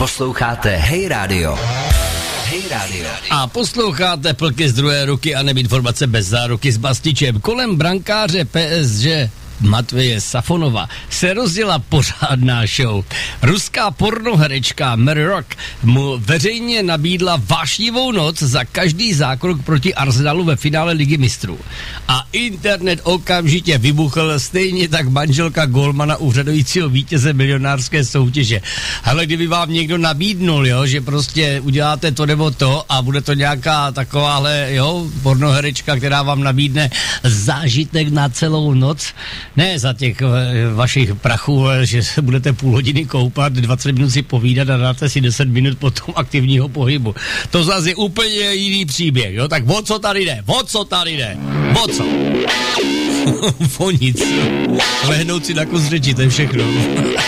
Posloucháte Hey Radio. Hey Radio. A posloucháte Plky z druhé ruky a neb informace bez záruky s Bastičem. Kolem brankáře PSG Matveje Safonova se rozjela pořádná show. Ruská pornoherečka Mary Rock mu veřejně nabídla vášnivou noc za každý zákrok proti Arsenalu ve finále Ligy mistrů. A internet okamžitě vybuchl, stejně tak manželka golmana úřadujícího vítěze milionářské soutěže. Hele, kdyby vám někdo nabídnul, jo, že prostě uděláte to nebo to a bude to nějaká takováhle, jo, pornoherečka, která vám nabídne zážitek na celou noc, ne za těch vašich prachů, že se budete půl hodiny koupat, 20 minut si povídat a dáte si 10 minut potom aktivního pohybu. To zase je úplně jiný příběh, jo? Tak o co tady jde? O co tady jde? O co? O nic. Lehnout si na kus řeči, to je všechno.